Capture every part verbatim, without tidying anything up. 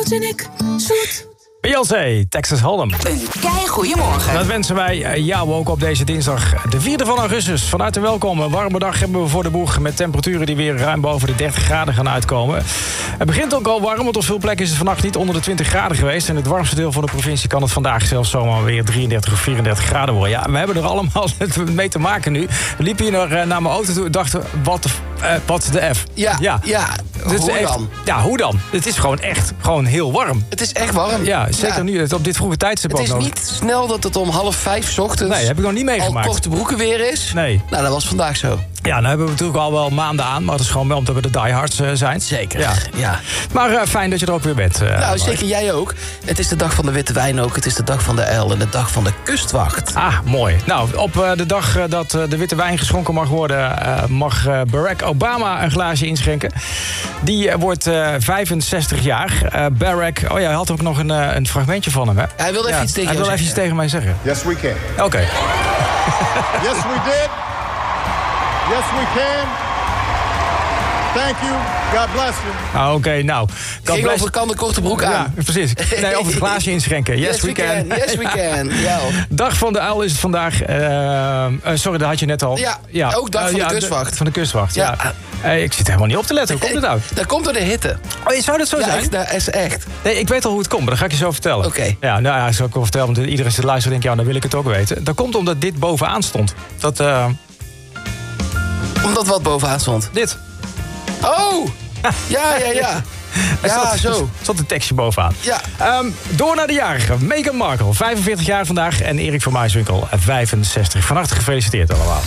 Oud en ik, zoet. Beyoncé, Texas Hold'em. Een keigoeie morgen. Dat wensen wij jou ook op deze dinsdag, de vierde van augustus. Van harte welkom. Een warme dag hebben we voor de boeg met temperaturen die weer ruim boven de dertig graden gaan uitkomen. Het begint ook al warm, want op veel plekken is het vannacht niet onder de twintig graden geweest. En het warmste deel van de provincie kan het vandaag zelfs zomaar weer drieëndertig of vierendertig graden worden. Ja, we hebben er allemaal mee te maken nu. We liepen hier naar, naar mijn auto toe en dachten, wat de, uh, wat de F? Ja, ja. ja. Dit hoe is echt, dan? Ja, hoe dan? Het is gewoon echt gewoon heel warm. Het is echt warm. Ja, zeker ja. nu op dit vroege tijdstip Het ook is nog. niet snel dat het om half vijf 's ochtends... Nee, heb ik nog niet meegemaakt. al korte broeken weer is. Nee. Nou, dat was vandaag zo. Ja, nou hebben we natuurlijk al wel maanden aan, maar het is gewoon wel omdat we de diehards uh, zijn. Zeker, ja. ja. Maar uh, fijn dat je er ook weer bent. Uh, nou, Mark. zeker jij ook. Het is de dag van de witte wijn ook. Het is de dag van de uil en de dag van de kustwacht. Ah, mooi. Nou, op uh, de dag uh, dat uh, de witte wijn geschonken mag worden... Uh, mag uh, Barack Obama een glaasje inschenken. Die uh, wordt uh, vijfenzestig jaar. Uh, Barack, oh ja, hij had ook nog een, uh, een fragmentje van hem, hè? Hij wilde even ja, iets tegen Hij jou wil even iets zeggen. tegen mij zeggen. Yes, we can. Oké. Okay. Yes, we did. Yes, we can. Thank you. God bless you. Ah, Oké, okay, nou. Ging bless... over kan de korte broek aan. Ja, precies. Nee, over het glaasje inschenken. Yes, yes we, we can. can. Yes, we can. Ja. Dag van de uil is het vandaag. Uh, uh, sorry, dat had je net al. Ja, ja. ook dag uh, van de ja, kustwacht. De, van de kustwacht, ja. ja. Uh, ik zit helemaal niet op te letten. Hoe komt het nou? Dat komt door de hitte. Oh, zou dat zo ja, zijn? Echt, dat is echt. Nee, ik weet al hoe het komt, maar dat ga ik je zo vertellen. Oké. Okay. Ja, nou ja, dat zal ik wel vertellen, want iedereen zit luisteren en denkt, ja, dan wil ik het ook weten. Dat komt omdat dit bovenaan stond. Dat, uh... Omdat wat bovenaan stond? Dit. Oh! Ja, ja, ja. Er ja, zat, zo. zat een tekstje bovenaan. Ja. Um, door naar de jarigen. Meghan Markle, vijfenveertig jaar vandaag. En Erik van Muiswinkel, vijfenzestig. Van harte gefeliciteerd allemaal.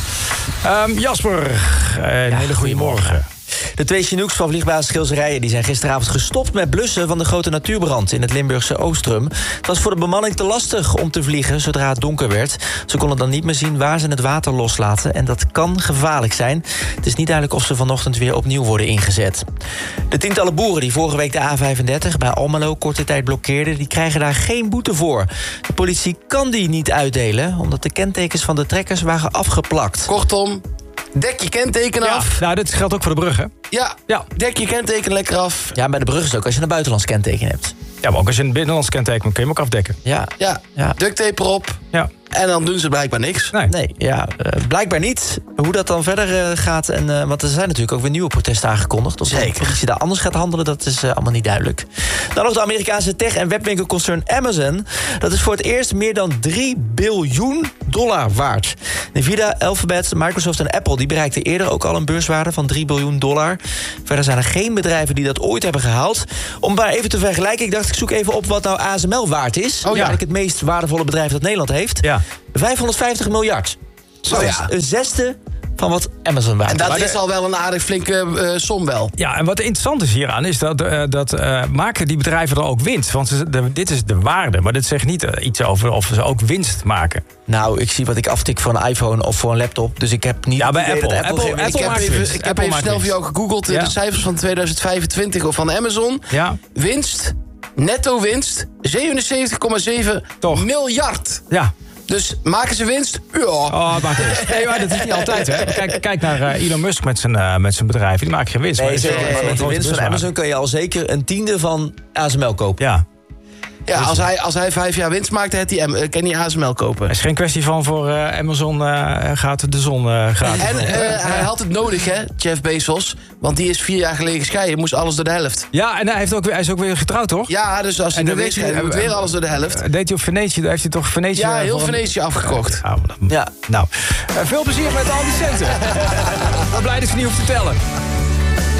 Um, Jasper, een ja, hele goede morgen. De twee Chinooks van Vliegbasis Schilserijen die zijn gisteravond gestopt met blussen van de grote natuurbrand in het Limburgse Oostrum. Het was voor de bemanning te lastig om te vliegen zodra het donker werd. Ze konden dan niet meer zien waar ze het water loslaten en dat kan gevaarlijk zijn. Het is niet duidelijk of ze vanochtend weer opnieuw worden ingezet. De tientallen boeren die vorige week de A vijfendertig bij Almelo korte tijd blokkeerden, die krijgen daar geen boete voor. De politie kan die niet uitdelen omdat de kentekens van de trekkers waren afgeplakt. Kortom, dek je kenteken ja, af. Nou, dit geldt ook voor de bruggen. Ja, ja, dek je kenteken lekker af. Ja, bij de brug is het ook als je een buitenlands kenteken hebt. Ja, maar ook als je een binnenlands kenteken hebt, kun je hem ook afdekken. Ja, ja. ja. Duct tape erop. Ja. En dan doen ze blijkbaar niks. Nee, nee ja, uh, blijkbaar niet. Hoe dat dan verder uh, gaat. En, uh, want er zijn natuurlijk ook weer nieuwe protesten aangekondigd. Of de politie daar anders gaat handelen, dat is uh, allemaal niet duidelijk. Dan nog de Amerikaanse tech- en webwinkelconcern Amazon. Dat is voor het eerst meer dan drie biljoen dollar waard. Nvidia, Alphabet, Microsoft en Apple die bereikten eerder ook al een beurswaarde van drie biljoen dollar. Verder zijn er geen bedrijven die dat ooit hebben gehaald. Om maar even te vergelijken, ik dacht ik zoek even op wat nou A S M L waard is. Oh, ja. Eigenlijk het meest waardevolle bedrijf dat Nederland heeft. Ja. vijfhonderdvijftig miljard. Zo oh, ja. Een zesde van wat Amazon waard. En dat maar is de... al wel een aardig flinke uh, som wel. Ja, en wat interessant is hieraan is dat, uh, dat uh, maken die bedrijven er ook winst. Want ze, de, dit is de waarde, maar dit zegt niet uh, iets over of ze ook winst maken. Nou, ik zie wat ik aftik voor een iPhone of voor een laptop. Dus ik heb niet... Ja, bij Apple. Apple, Apple, Apple, Apple ik heb maakt even, winst. ik heb Apple even snel winst. voor jou gegoogeld. Ja. De cijfers van tweeduizend vijfentwintig of van Amazon. Ja. Winst, netto winst, zevenenzeventig komma zeven miljard. Ja. Dus maken ze winst? Ja. Oh, het maakt winst. Nee, maar dat is niet altijd, hè. Kijk, kijk naar uh, Elon Musk met zijn, uh, met zijn bedrijf. Die maken geen winst. Nee, maar zeker. maar Maar met de winst van Amazon kun je al zeker een tiende van A S M L kopen. Ja. Ja, als hij, als hij vijf jaar winst maakt, heeft hij, kan hij A S M L kopen. Het is geen kwestie van voor uh, Amazon uh, gaat de zon uh, gratis. En uh, hij had het nodig, hè, Jeff Bezos. Want die is vier jaar geleden gescheiden. Moest alles door de helft. Ja, en hij, heeft ook weer, hij is ook weer getrouwd, toch? Ja, dus als hij en er weer scheidt, moet weer alles door de helft. Deed hij op Venetië? Daar heeft hij toch Venetië... Ja, heel een... Venetië afgekocht. Ja, dan... ja. Nou, uh, veel plezier met al die centen. Ik ben blij dat je niet hoeft te tellen.